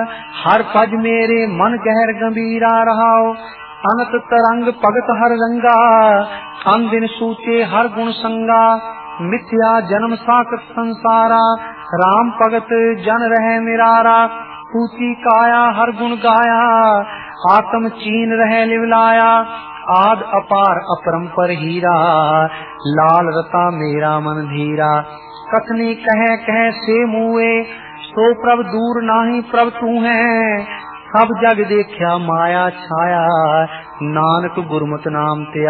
हर पज मेरे मन गहर गंभीरा रहाओ। अनत तरंग भगत हर रंगा, अन दिन सूचे हर गुण संगा। मिथ्या जन्म साकत संसारा, राम भगत जन रहे निरारा। ऊंची काया हर गुण गाया, आत्म चीन रहे लिवलाया। आद अपार अपरंपर हीरा, लाल रता मेरा मन धीरा। कथनी कहे कहे से मुए, सो प्रभ दूर नाही प्रभ तू है। सब जग देखा माया छाया, नानक गुरमत नाम ते